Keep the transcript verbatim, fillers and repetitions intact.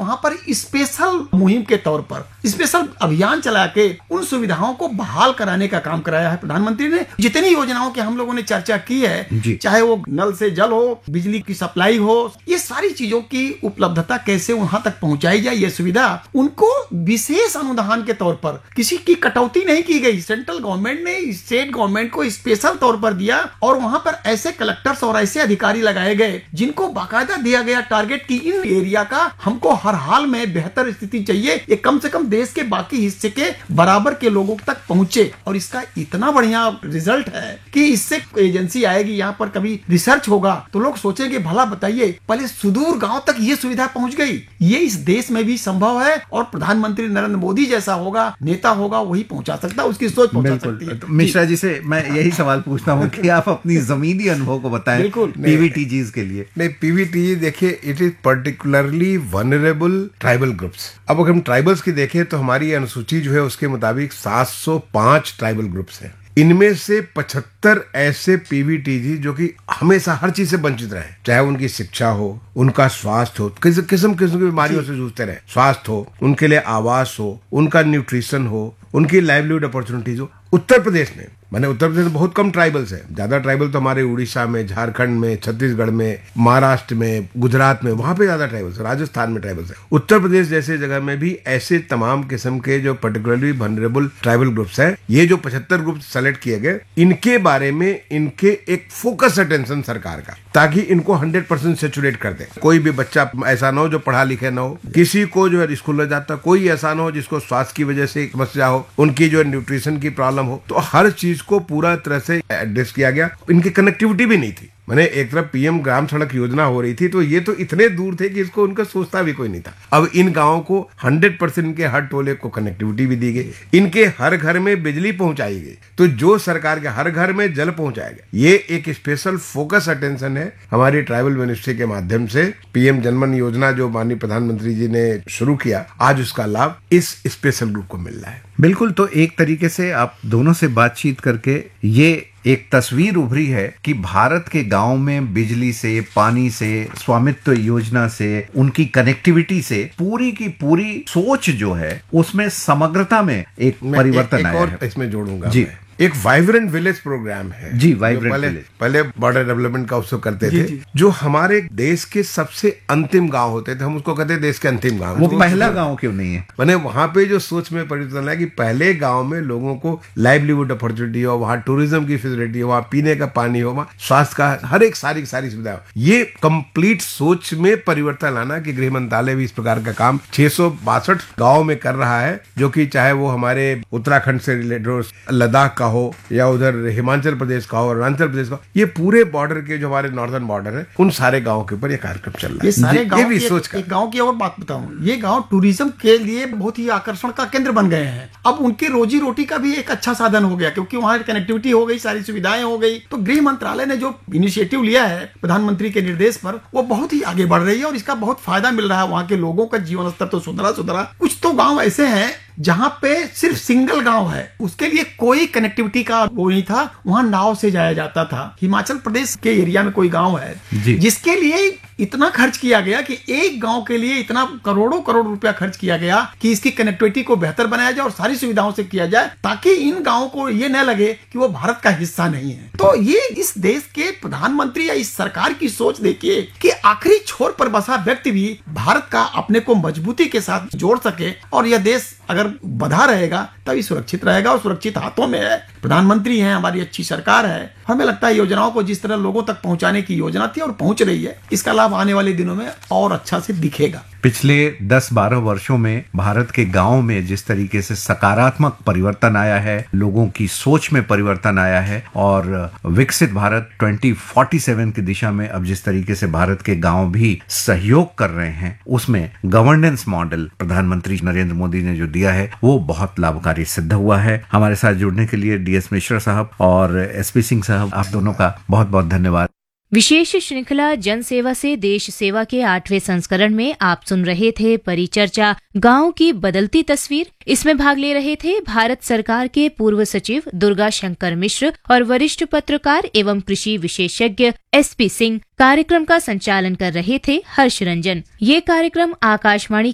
वहां पर स्पेशल मुहिम के तौर पर स्पेशल अभियान चला के उन सुविधाओं को बहाल कराने का काम कराया है प्रधानमंत्री ने। जितनी योजनाओं की हम लोगों ने चर्चा की है, चाहे वो नल से जल हो, बिजली की सप्लाई हो, ये सारी चीजों की उपलब्धता कैसे वहां तक पहुंचाई जाए, ये सुविधा उनको विशेष अनुदान के तौर पर, किसी की कटौती नहीं की गई। सेंट्रल गवर्नमेंट ने स्टेट गवर्नमेंट को स्पेशल तौर पर दिया और वहां पर ऐसे कलेक्टर्स और ऐसे अधिकारी लगाए गए जिनको बाकायदा दिया गया टारगेट की इन एरिया का हमको हर हाल में बेहतर स्थिति चाहिए, ये कम से कम देश के बाकी हिस्से के बराबर के लोगों तक पहुंचे। और इसका इतना बढ़िया रिजल्ट है कि इससे एजेंसी आएगी, यहाँ पर कभी रिसर्च होगा तो लोग सोचेंगे भला बताइए पहले सुदूर गांव तक ये सुविधा पहुंच गई। ये इस देश में भी संभव है और प्रधानमंत्री नरेंद्र मोदी जैसा होगा नेता होगा वही पहुंचा सकता है, उसकी सोच पहुंचा सकती है। तो मिश्रा जी से मैं यही सवाल पूछता हूँ कि आप अपनी जमीनी अनुभव को बताएं पीवीटीजीज के लिए। नहीं, पीवीटीजी देखिए, it is particularly vulnerable tribal groups. अब अगर हम ट्राइबल्स की देखें तो हमारी अनुसूची जो है उसके मुताबिक सात सौ पाँच ट्राइबल ग्रुप्स हैं। इनमें से पचहत्तर ऐसे पीवीटीजी जो कि हमेशा हर चीज से वंचित रहे, चाहे उनकी शिक्षा हो, उनका स्वास्थ्य हो, किस किस्म किस्म की बीमारियों से जूझते रहे, स्वास्थ्य हो, उनके लिए आवास हो, उनका न्यूट्रिशन हो, उनकी लाइवलीहुड अपॉर्चुनिटीज हो। उत्तर प्रदेश में, मैंने उत्तर प्रदेश में बहुत कम ट्राइबल्स है, ज्यादा ट्राइबल तो हमारे उड़ीसा में, झारखंड में, छत्तीसगढ़ में, महाराष्ट्र में, गुजरात में, वहां पे ज्यादा ट्राइबल्स है, राजस्थान में ट्राइबल्स है। उत्तर प्रदेश जैसे जगह में भी ऐसे तमाम किस्म के जो पर्टिकुलरली वनरेबल ट्राइबल ग्रुप्स हैं, ये जो पचहत्तर ग्रुप सेलेक्ट किए गए, इनके बारे में इनके एक फोकस अटेंशन सरकार का, ताकि इनको हंड्रेड परसेंट सेचुरेट कर दे। कोई भी बच्चा ऐसा ना हो जो पढ़ा लिखे ना हो, किसी को जो है स्कूल में जाता, कोई ऐसा ना हो जिसको स्वास्थ्य की वजह से समस्या हो, उनकी जो न्यूट्रिशन की प्रॉब्लम हो, तो हर चीज को पूरा तरह से एड्रेस किया गया। इनकी कनेक्टिविटी भी नहीं थी, मैंने एक तरफ पीएम ग्राम सड़क योजना हो रही थी तो ये तो इतने दूर थे कि इसको उनका सोचता भी कोई नहीं था। अब इन गांवों को हंड्रेड परसेंट इनके हर टोले को कनेक्टिविटी भी दी गई, इनके हर घर में बिजली पहुंचाई गई, तो जो सरकार के हर घर में जल पहुंचाया गया, ये एक स्पेशल फोकस अटेंशन है हमारी ट्राइबल मिनिस्ट्री के माध्यम से। पीएम जनमन योजना जो माननीय प्रधानमंत्री जी ने शुरू किया, आज उसका लाभ इस स्पेशल ग्रुप को मिल रहा है। बिल्कुल, तो एक तरीके से आप दोनों से बातचीत करके ये एक तस्वीर उभरी है कि भारत के गांव में बिजली से, पानी से, स्वामित्व योजना से, उनकी कनेक्टिविटी से पूरी की पूरी सोच जो है उसमें समग्रता में एक परिवर्तन आया है। इसमें जोड़ूंगा जी, एक वाइब्रेंट विलेज प्रोग्राम है जी, वाइब्रेंट पहले विलेज पहले बॉर्डर डेवलपमेंट का उसको करते जी, थे जी। जो हमारे देश के सबसे अंतिम गांव होते थे, हम उसको कहते हैं देश के अंतिम गांव। वो पहला गांव क्यों नहीं है? मैंने वहां पे जो सोच में परिवर्तन आया कि पहले गांव में लोगों को लाइवलीहुड अपॉर्चुनिटी हो, वहां टूरिज्म की फैसिलिटी हो, वहां पीने का पानी हो, वहां स्वास्थ्य का हर एक सारी सारी सुविधा हो। ये कंप्लीट सोच में परिवर्तन लाना कि गृह मंत्रालय भी इस प्रकार का काम छह सौ बासठ गाँव में कर रहा है, जो कि चाहे वो हमारे उत्तराखंड से रिलेटेड हो, लद्दाख का हो, या उधर हिमाचल प्रदेश का हो, अरुणाचल प्रदेश का, ये पूरे बॉर्डर के जो हमारे नॉर्दर्न बॉर्डर है उन सारे गांवों के ऊपर ये कार्यक्रम चल रहा है। ये सारे गांव, ये भी एक, सोच एक गांव की और बात बताऊं, ये गांव टूरिज्म के लिए बहुत ही आकर्षण का केंद्र बन गए हैं। अब उनकी रोजी रोटी का भी एक अच्छा साधन हो गया क्योंकि वहां कनेक्टिविटी हो गई, सारी सुविधाएं हो गई। तो गृह मंत्रालय ने जो इनिशिएटिव लिया है प्रधानमंत्री के निर्देश पर, वो बहुत ही आगे बढ़ रही है और इसका बहुत फायदा मिल रहा है। वहां के लोगों का जीवन स्तर तो सुधरा सुधरा। कुछ तो गाँव ऐसे हैं जहां पे सिर्फ सिंगल गांव है, उसके लिए कोई कनेक्टिविटी का वो नहीं था, वहां नाव से जाया जाता था। हिमाचल प्रदेश के एरिया में कोई गांव है जिसके लिए इतना खर्च किया गया कि एक गांव के लिए इतना करोड़ों करोड़ रुपया खर्च किया गया कि इसकी कनेक्टिविटी को बेहतर बनाया जाए और सारी सुविधाओं से किया जाए ताकि इन गांवों को ये न लगे कि वो भारत का हिस्सा नहीं है। तो ये इस देश के प्रधानमंत्री या इस सरकार की सोच देखिए कि आखिरी छोर पर बसा व्यक्ति भी भारत का अपने को मजबूती के साथ जोड़ सके और यह देश अगर बधा रहेगा तभी सुरक्षित रहेगा और सुरक्षित हाथों में है। प्रधानमंत्री हैं, हमारी अच्छी सरकार है, हमें लगता है योजनाओं को जिस तरह लोगों तक पहुंचाने की योजना थी और पहुंच रही है, इसका लाभ आने वाले दिनों में और अच्छा से दिखेगा। पिछले दस बारह वर्षों में भारत के गांव में जिस तरीके से सकारात्मक परिवर्तन आया है, लोगों की सोच में परिवर्तन आया है और विकसित भारत दो हज़ार सैंतालीस की दिशा में अब जिस तरीके से भारत के गांव भी सहयोग कर रहे हैं, उसमें गवर्नेंस मॉडल प्रधानमंत्री नरेंद्र मोदी ने जो दिया है वो बहुत लाभकारी सिद्ध हुआ है। हमारे साथ जुड़ने के लिए डी एस मिश्रा साहब और एस पी सिंह साहब, आप दोनों का बहुत बहुत धन्यवाद। विशेष श्रृंखला जन सेवा से देश सेवा के आठवें संस्करण में आप सुन रहे थे परिचर्चा गांव की बदलती तस्वीर। इसमें भाग ले रहे थे भारत सरकार के पूर्व सचिव दुर्गा शंकर मिश्र और वरिष्ठ पत्रकार एवं कृषि विशेषज्ञ एस पी सिंह। कार्यक्रम का संचालन कर रहे थे हर्ष रंजन। ये कार्यक्रम आकाशवाणी